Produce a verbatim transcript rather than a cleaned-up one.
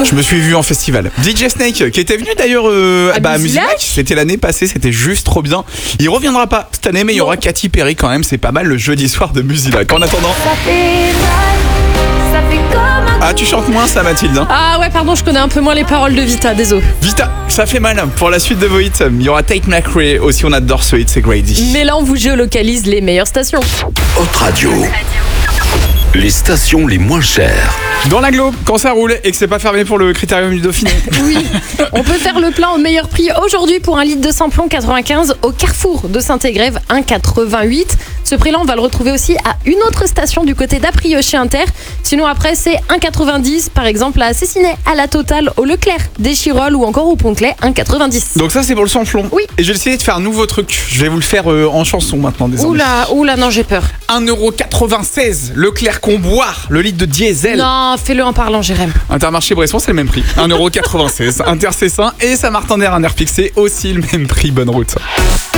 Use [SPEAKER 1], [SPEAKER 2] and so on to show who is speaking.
[SPEAKER 1] Je me suis vu en festival. D J Snake, qui était venu d'ailleurs euh,
[SPEAKER 2] à
[SPEAKER 1] bah,
[SPEAKER 2] Musilac.
[SPEAKER 1] Musilac, c'était l'année passée, c'était juste trop bien. Il reviendra pas cette année, mais il y aura Katy Perry quand même, c'est pas mal le jeudi soir de Musilac. En attendant...
[SPEAKER 3] Ça fait mal, ça fait comme un...
[SPEAKER 1] Ah, tu chantes moins ça, Mathilde, hein.
[SPEAKER 2] Ah ouais, pardon, je connais un peu moins les paroles de Vita, désolé.
[SPEAKER 1] Vita, ça fait mal. Pour la suite de vos hits, il y aura Tate McRae aussi, on adore ce hit, c'est Grady.
[SPEAKER 2] Mais là, on vous géolocalise les meilleures stations.
[SPEAKER 4] Hot Radio. Les stations les moins chères.
[SPEAKER 1] Dans l'agglo, quand ça roule et que c'est pas fermé pour le Critérium du Dauphiné.
[SPEAKER 2] Oui, on peut faire le plein au meilleur prix aujourd'hui pour un litre de samplon quatre-vingt-quinze au Carrefour de Saint-Égrève, un virgule quatre-vingt-huit. Ce prix-là, on va le retrouver aussi à une autre station du côté d'Aprieux chez Inter. Sinon, après, c'est un virgule quatre-vingt-dix, par exemple à Cessinet, à la Totale, au Leclerc, des Chirolles ou encore au Pont-Clay, un virgule quatre-vingt-dix.
[SPEAKER 1] Donc ça, c'est pour le samplon.
[SPEAKER 2] Oui.
[SPEAKER 1] Et je vais essayer de faire un nouveau truc. Je vais vous le faire euh, en chanson maintenant, désormais.
[SPEAKER 2] Oula, oula, non, j'ai peur.
[SPEAKER 1] un euro quatre-vingt-seize, Leclerc Comboire, le litre de diesel.
[SPEAKER 2] Non, fais-le en parlant, Jérém.
[SPEAKER 1] Intermarché Bresson, c'est le même prix. un euro quatre-vingt-seize. Inter Cessin et Saint-Martin-d'Air, un air fixé, aussi le même prix. Bonne route.